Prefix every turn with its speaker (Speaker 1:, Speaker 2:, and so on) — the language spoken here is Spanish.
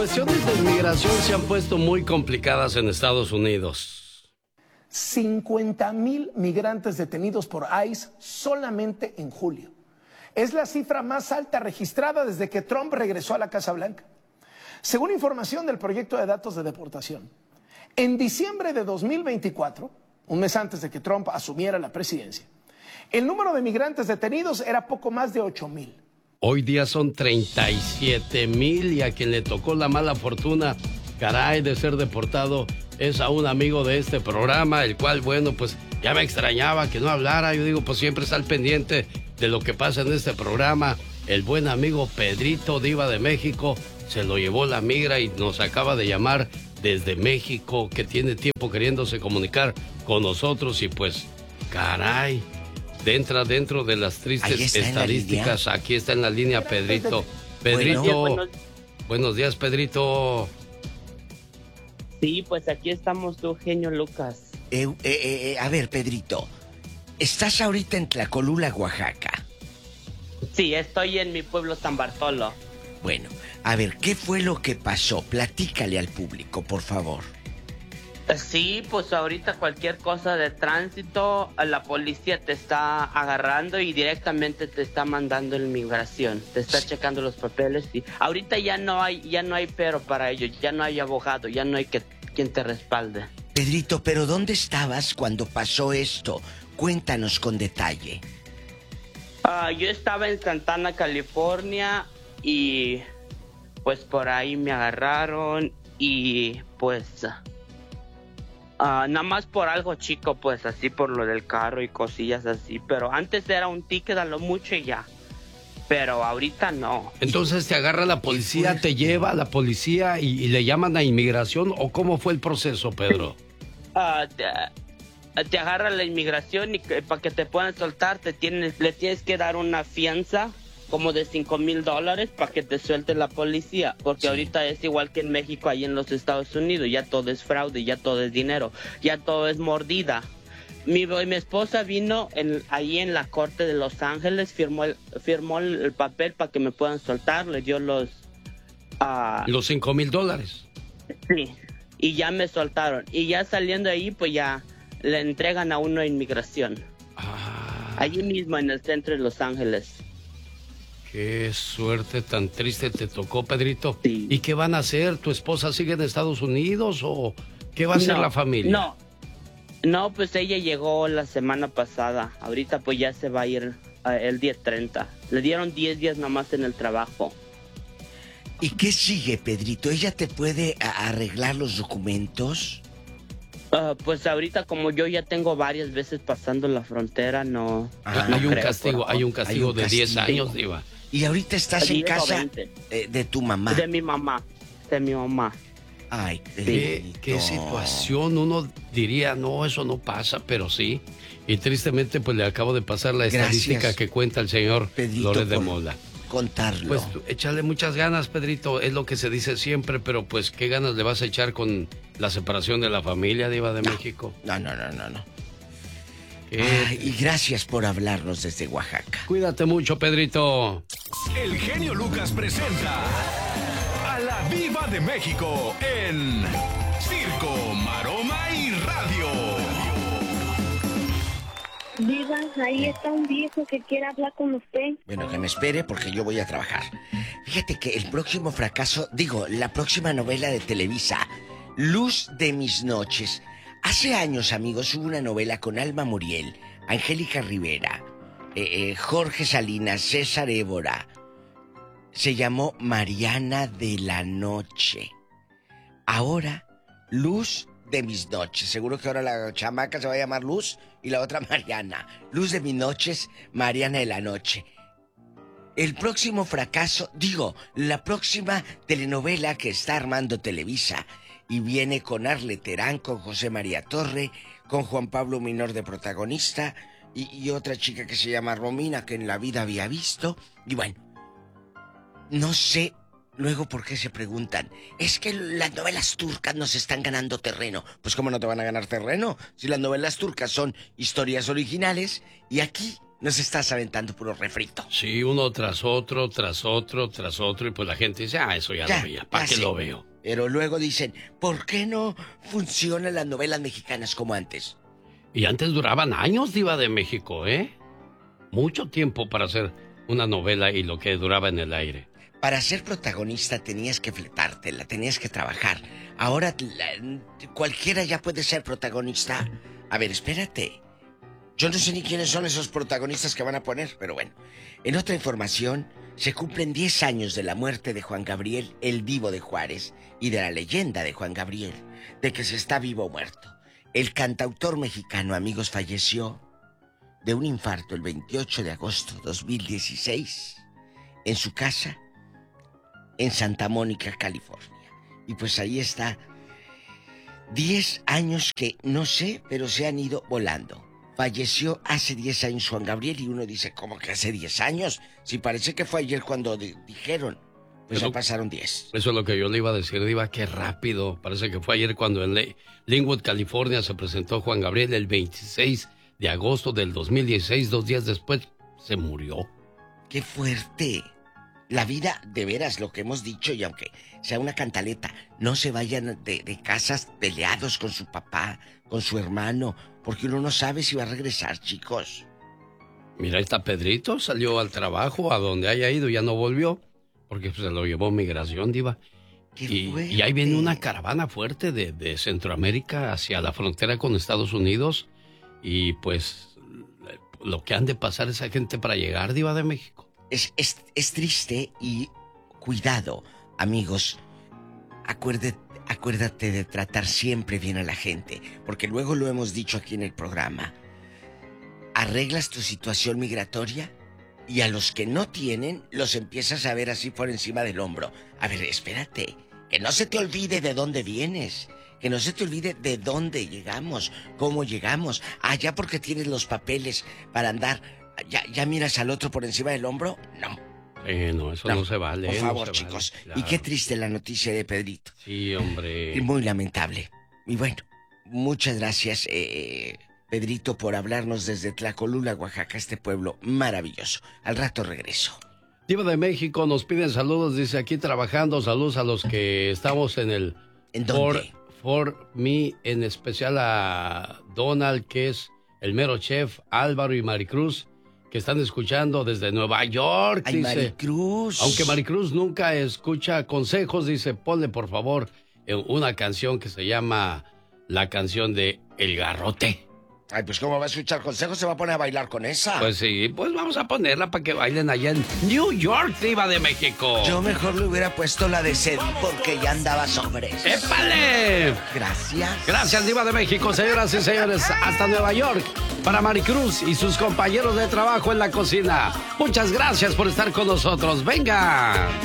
Speaker 1: Cuestiones de inmigración se han puesto muy complicadas en Estados Unidos.
Speaker 2: 50,000 migrantes detenidos por ICE solamente en julio. Es la cifra más alta registrada desde que Trump regresó a la Casa Blanca. Según información del proyecto de datos de deportación, en diciembre de 2024, un mes antes de que Trump asumiera la presidencia, el número de migrantes detenidos era poco más de 8,000.
Speaker 1: Hoy día son 37,000 y a quien le tocó la mala fortuna, caray, de ser deportado es a un amigo de este programa, el cual, bueno, pues ya me extrañaba que no hablara. Yo digo, pues siempre está al pendiente de lo que pasa en este programa. El buen amigo Pedrito, Diva de México, se lo llevó la migra y nos acaba de llamar desde México, que tiene tiempo queriéndose comunicar con nosotros y pues, caray, entra dentro de las tristes estadísticas. Aquí está en la línea Pedrito. Pedrito, buenos días, Pedrito.
Speaker 3: Sí, pues aquí estamos tú, genio Lucas.
Speaker 4: A ver, Pedrito, ¿estás ahorita en Tlacolula, Oaxaca?
Speaker 3: Sí, estoy en mi pueblo San Bartolo.
Speaker 4: Bueno, a ver, ¿qué fue lo que pasó? Platícale al público, por favor.
Speaker 3: Sí, pues ahorita cualquier cosa de tránsito, la policía te está agarrando y directamente te está mandando en migración, te está checando los papeles y ahorita ya no hay pero para ellos, ya no hay abogado, ya no hay quien te respalde.
Speaker 4: Pedrito, ¿pero dónde estabas cuando pasó esto? Cuéntanos con detalle.
Speaker 3: Yo estaba en Santana, California y pues por ahí me agarraron y pues... nada más por algo chico, pues así por lo del carro y cosillas así. Pero antes era un ticket a lo mucho y ya. Pero ahorita no.
Speaker 1: Entonces te agarra la policía, te lleva a la policía y le llaman a inmigración. ¿O cómo fue el proceso, Pedro?
Speaker 3: Te agarra la inmigración y para que te puedan soltar le tienes que dar una fianza como de $5,000 para que te suelte la policía, porque sí. Ahorita es igual que en México, ahí en los Estados Unidos, ya todo es fraude, ya todo es dinero, ya todo es mordida. Mi esposa vino ahí en la corte de Los Ángeles, firmó el papel para que me puedan soltar, le dio los
Speaker 1: $5,000.
Speaker 3: Sí, y ya me soltaron, y ya saliendo de ahí, pues ya le entregan a uno a inmigración. Allí mismo en el centro de Los Ángeles.
Speaker 1: Qué suerte tan triste te tocó, Pedrito.
Speaker 3: Sí.
Speaker 1: ¿Y qué van a hacer? ¿Tu esposa sigue en Estados Unidos o qué va a hacer la familia?
Speaker 3: No, pues ella llegó la semana pasada. Ahorita pues ya se va a ir el día 30. Le dieron 10 días nomás en el trabajo.
Speaker 4: ¿Y qué sigue, Pedrito? ¿Ella te puede arreglar los documentos?
Speaker 3: Pues ahorita como yo ya tengo varias veces pasando la frontera, no.
Speaker 1: Hay un castigo de 10 años, Diva.
Speaker 4: Y ahorita estás en casa de tu mamá.
Speaker 3: De mi mamá.
Speaker 4: Ay,
Speaker 1: qué situación. Uno diría, no, eso no pasa, pero sí. Y tristemente, pues le acabo de pasar la estadística que cuenta el señor Loret de Mola.
Speaker 4: Contarlo.
Speaker 1: Pues échale muchas ganas, Pedrito, es lo que se dice siempre, pero pues qué ganas le vas a echar con la separación de la familia, Diva de México.
Speaker 4: No. Y gracias por hablarnos desde Oaxaca.
Speaker 1: Cuídate mucho, Pedrito.
Speaker 5: El genio Lucas presenta a la Diva de México en Circo, Maroma y Radio.
Speaker 6: Diva, ahí está un viejo que quiere hablar con usted.
Speaker 4: Bueno, que me espere porque yo voy a trabajar. Fíjate que el próximo fracaso, la próxima novela de Televisa, Luz de mis noches. Hace años, amigos, hubo una novela con Alma Muriel, Angélica Rivera, Jorge Salinas, César Évora. Se llamó Mariana de la Noche. Ahora, Luz de mis noches. Seguro que ahora la chamaca se va a llamar Luz y la otra Mariana. Luz de mis noches, Mariana de la Noche. El próximo fracaso, la próxima telenovela que está armando Televisa y viene con Arle Terán, con José María Torre, con Juan Pablo Minor de protagonista y otra chica que se llama Romina, que en la vida había visto. Y bueno, no sé luego por qué se preguntan, es que las novelas turcas nos están ganando terreno. Pues ¿cómo no te van a ganar terreno? Si las novelas turcas son historias originales y aquí Nos estás aventando puro refrito.
Speaker 1: Sí, uno tras otro, y pues la gente dice, eso ya lo veía, ¿para qué lo veo?
Speaker 4: Pero luego dicen, ¿por qué no funcionan las novelas mexicanas como antes?
Speaker 1: Y antes duraban años, Diva de México, ¿eh? Mucho tiempo para hacer una novela y lo que duraba en el aire.
Speaker 4: Para ser protagonista tenías que fletártela, tenías que trabajar. Ahora cualquiera ya puede ser protagonista. A ver, espérate. Yo no sé ni quiénes son esos protagonistas que van a poner, pero bueno. En otra información, se cumplen 10 años de la muerte de Juan Gabriel, el Divo de Juárez, y de la leyenda de Juan Gabriel, de que se está vivo o muerto. El cantautor mexicano, amigos, falleció de un infarto el 28 de agosto de 2016 en su casa en Santa Mónica, California. Y pues ahí está. 10 años que no sé, pero se han ido volando. Falleció hace 10 años Juan Gabriel y uno dice, ¿cómo que hace 10 años? Si parece que fue ayer cuando dijeron. Pues ya pasaron 10.
Speaker 1: Eso es lo que yo le iba a decir, Diva, qué rápido. Parece que fue ayer cuando en Linwood, California, se presentó Juan Gabriel el 26 de agosto del 2016. 2 días después se murió.
Speaker 4: ¡Qué fuerte! La vida, de veras, lo que hemos dicho, y aunque sea una cantaleta, no se vayan de casas peleados con su papá, con su hermano, porque uno no sabe si va a regresar, chicos.
Speaker 1: Mira, ahí está Pedrito, salió al trabajo, a donde haya ido, ya no volvió, porque se lo llevó Migración, Diva. Y ahí viene una caravana fuerte de Centroamérica hacia la frontera con Estados Unidos, y pues lo que han de pasar esa gente para llegar, Diva de México.
Speaker 4: Es triste y cuidado, amigos. Acuérdate de tratar siempre bien a la gente, porque luego lo hemos dicho aquí en el programa. Arreglas tu situación migratoria y a los que no tienen los empiezas a ver así por encima del hombro. A ver, espérate, que no se te olvide de dónde vienes, que no se te olvide de dónde llegamos, cómo llegamos. Ya porque tienes los papeles para andar, ya miras al otro por encima del hombro. No,
Speaker 1: eso no se vale.
Speaker 4: Por favor, chicos. Vale, claro. Y qué triste la noticia de Pedrito.
Speaker 1: Sí, hombre.
Speaker 4: Y muy lamentable. Y bueno, muchas gracias, Pedrito, por hablarnos desde Tlacolula, Oaxaca, este pueblo maravilloso. Al rato regreso.
Speaker 1: Diva de México, nos piden saludos, dice aquí trabajando. Saludos a los que estamos en el...
Speaker 4: ¿En dónde?
Speaker 1: For Me, en especial a Donald, que es el mero chef, Álvaro y Maricruz, que están escuchando desde Nueva York.
Speaker 4: Ay, dice, Maricruz.
Speaker 1: Aunque Maricruz nunca escucha consejos, dice, ponle por favor una canción que se llama la canción de El Garrote.
Speaker 4: Ay, pues ¿cómo va a escuchar consejos? Se va a poner a bailar con esa.
Speaker 1: Pues sí, pues vamos a ponerla para que bailen allá en New York, Diva de México.
Speaker 4: Yo mejor le hubiera puesto la de Cedi porque ya andaba sobres.
Speaker 1: ¡Épale!
Speaker 4: Gracias.
Speaker 1: Gracias, Diva de México, señoras y señores. Hasta Nueva York, para Maricruz y sus compañeros de trabajo en la cocina. Muchas gracias por estar con nosotros. ¡Venga!